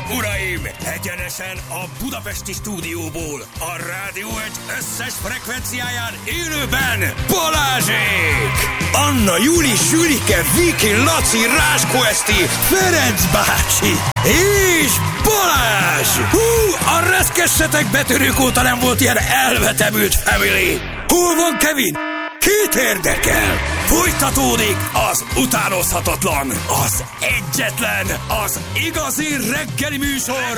uraim! Egyenesen a budapesti stúdióból, a Rádió Egy összes frekvenciáján élőben Balázsék! Anna, Juli, Sülike, Viki, Laci, Ráskó Eszti, Ferenc bácsi és Balázs! Hú, a reszkessetek betörők óta nem volt ilyen elvetemült family! Hol van Kevin? Kit érdekel? Folytatódik az utánozhatatlan, az egyetlen, az igazi reggeli műsor,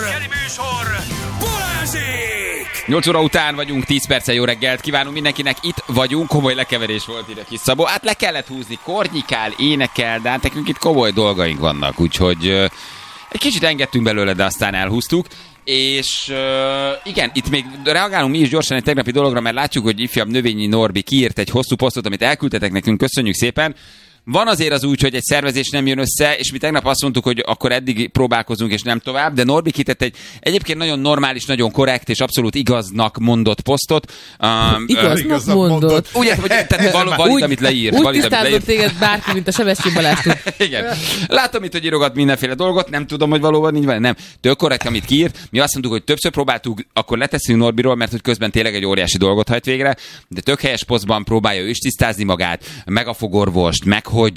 Balázsék! 8 óra után vagyunk, 10 perccel jó reggelt kívánunk mindenkinek, itt vagyunk, komoly lekeverés volt ide kis Szabó, hát le kellett húzni, kornyikál, énekel, de hát nekünk itt komoly dolgaink vannak, úgyhogy egy kicsit engedtünk belőle, de aztán elhúztuk. És igen, itt még reagálunk mi is gyorsan egy tegnapi dologra, mert látjuk, hogy ifjabb Növényi Norbi kiírt egy hosszú posztot, amit elküldtetek nekünk, köszönjük szépen. Van azért az úgy, hogy egy szervezés nem jön össze, és mi tegnap azt mondtuk, hogy akkor eddig próbálkozunk, és nem tovább, de Norbi kitett egy egyébként nagyon normális, nagyon korrekt és abszolút igaznak mondott posztot. Igaznak mondott? Ugye, tehát valid, amit leírt. Úgy tisztázott téged bárki, mint a Sebestyén Balázs tud. Igen. Látom itt, hogy írogat mindenféle dolgot, nem tudom, hogy valóban így van, nem. Tök korrekt, amit kiírt. Mi azt mondtuk, hogy többször próbáltuk, akkor letesszünk Norbiról, mert hogy közben tényleg egy óriási dolgot hajt végre, de tök helyes posztban próbálja ő is tisztázni magát, meg a fogorvost, meg hogy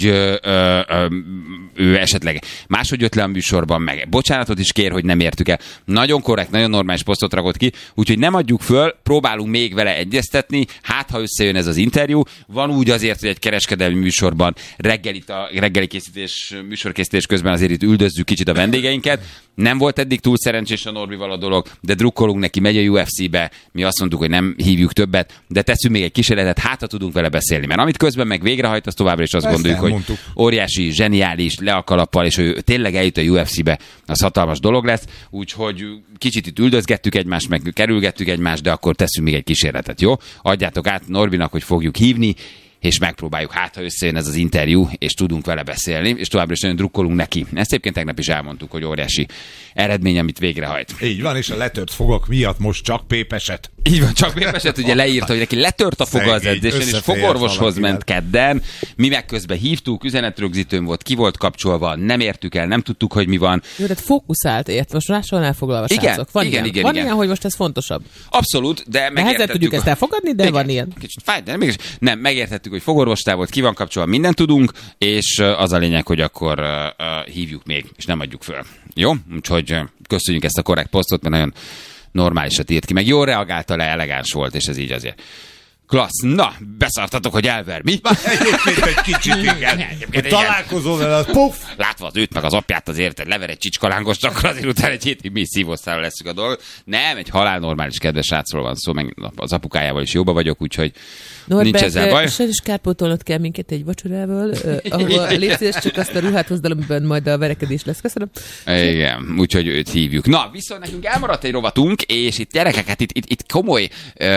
ő esetleg máshogy jött le a műsorban, meg bocsánatot is kér, hogy nem értük el. Nagyon korrekt, nagyon normális posztot rakott ki, úgyhogy nem adjuk föl, próbálunk még vele egyeztetni, hát ha összejön ez az interjú. Van úgy azért, hogy egy kereskedelmi műsorban reggeli műsorkészítés közben azért itt üldözzük kicsit a vendégeinket. Nem volt eddig túl szerencsés a Norbival a dolog, de drukkolunk neki, megy a UFC-be, mi azt mondtuk, hogy nem hívjuk többet, de teszünk még egy kísérletet, hát ha tudunk vele beszélni, mert amit közben meg végrehajt, az továbbra is azt ezt gondoljuk, hogy óriási, zseniális, le a kalappal, és ő tényleg eljut a UFC-be, az hatalmas dolog lesz, úgyhogy kicsit itt üldözgettük egymást, meg kerülgettük egymást, de akkor teszünk még egy kísérletet, jó? Adjátok át Norbinak, hogy fogjuk hívni, és megpróbáljuk, hát ha összejön ez az interjú, és tudunk vele beszélni, és továbbra is nagyon drukkolunk neki. Ezt egyébként tegnap is elmondtuk, hogy óriási eredmény, amit végrehajt. Így van, és a letört fogak miatt most csak pépeset. Így van, csak pépeset, ugye leírta, hogy neki letört a foga az edzésen, és fogorvoshoz ment kedden. Mi meg közben hívtuk, üzenetrögzítőn volt, ki volt kapcsolva, nem értük el, nem tudtuk, hogy mi van. Jó, de fókuszált ért, most máshol elfoglalva, srácok. Van ilyen, hogy most ez fontosabb. Abszolút, de megértettük. Nehezen tudjuk ezt elfogadni, de igen, van ilyen. Kicsit fáj, de nem, megértettük, hogy fogorvostál volt, ki van kapcsolva, mindent tudunk, és az a lényeg, hogy akkor hívjuk még, és nem adjuk föl. Jó? Úgyhogy köszönjük ezt a korrekt posztot, mert nagyon normálisat írt ki, meg jól reagálta le, elegáns volt, és ez így azért klassz. Na, beszartatok, hogy elver, mi? Egyébként egy kicsit, igen. Találkozol vele, puff! Látva az őt, meg az apját azért, lever egy csicskalángost, akkor azért utána egy hétig mi szívószára leszünk a dolgot. Nem, egy halál normális, kedves srácról van szó, meg az apukájával is jóba vagyok, úgyhogy nincs ezzel baj. Norbert, is kárpótolnod kell minket egy vacsorával, ahol légy szíves, csak azt a ruhát hozd, amiben majd a verekedés lesz. Köszönöm. Igen, úgyhogy őt hívjuk. Na, viszont nekünk elmaradt egy rovatunk, és itt gyerekek, hát itt komoly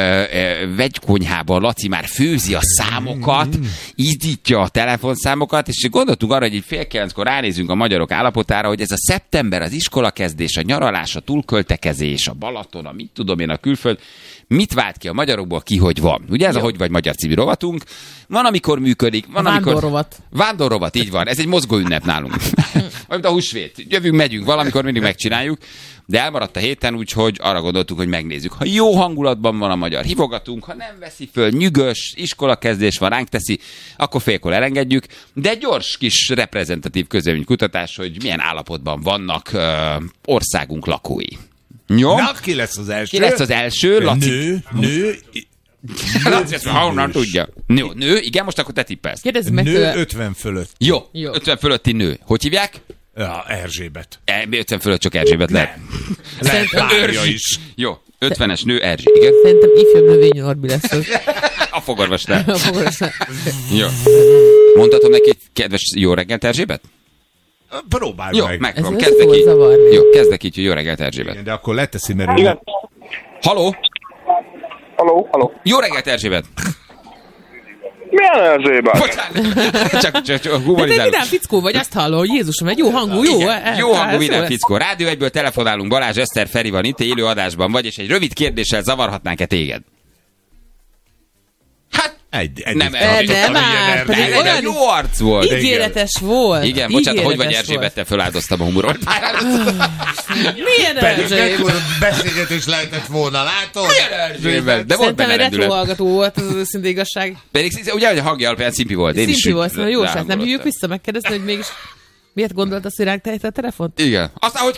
vegykonyhában Laci már főzi a számokat, ízítja a telefonszámokat, és gondoltunk arra, hogy így 8:30-kor ránézünk a magyarok állapotára, hogy ez a szeptember, az iskolakezdés, a nyaralás, a túlköltekezés, a Balaton, a mit tudom én, a külföld, mit vált ki a magyarokból, ki hogy van. Ugye ez a Hogy vagy magyar című rovatunk. Van, amikor működik. Van, vándorrovat. Vándorrovat, így van. Ez egy mozgó ünnep nálunk. Olyan, a húsvét. Jövünk, megyünk, valamikor mindig megcsináljuk. De elmaradt a héten, úgyhogy arra gondoltuk, hogy megnézzük. Ha jó hangulatban van a magyar, hívogatunk, ha nem veszi föl, nyűgös, iskolakezdés van, ránk teszi, akkor félkor elengedjük. De egy gyors kis reprezentatív közvéleménykutatás, hogy milyen állapotban vannak országunk lakói. Jó? Na, ki lesz az első? Ki lesz az első? Laci. Nő. Laci, ezt honnan tudja. Nő, igen, most akkor te tippelsz. Nő 50 fölött. Jó, 50 fölötti nő. Hogy hívják? Ja, Erzsébet. 50 fölött csak Erzsébet lehet. Lehet párja is. Jó, 50-es nő Erzsé, igen. Szerintem ifjabb Növényi Norbi lesz az. A fogorvosnál. Jó. Mondhatom neki, kedves jó reggelt Erzsébet? Próbálj jó, meg. Megpróbálom. Kezdek így. Jó, kezdek így, hogy jó reggelt Erzsébet. Igen, de akkor leteszi, mert... Igen. Haló? Haló. Jó reggelt Erzsébet. Milyen Erzsébet? Bocsánat. Csak de humorizálunk. te vidám fickó vagy, azt hallom, hogy Jézusom, egy jó hangú, jó? Jó hangú vidám fickó. Rádió 1-ből telefonálunk, Balázs, Eszter, Feri van itt, élő adásban vagy, és egy rövid kérdéssel zavarhatnánk-e téged? Hát, Nem, pedig olyan jó arc volt. ígéretes volt. Igen, bocsánat, hogy vagy Erzsébettel feláldoztam a humoron. Milyen Erzsébet? Mekkora beszélgetés lehetett volna, látod? Milyen Erzsébet? De volt Szerintem benne egy retro rendület. hallgató volt, az őszinte igazság. Pedig ugye, hogy a hangja alapján Szimpi volt. Én Szimpi is volt, szóval jó, hát nem hívjuk ráhangolottam. vissza megkérdezni, hogy mégis miért gondolt azt, hogy ránk tehette a telefont? Igen. Aztán, hogy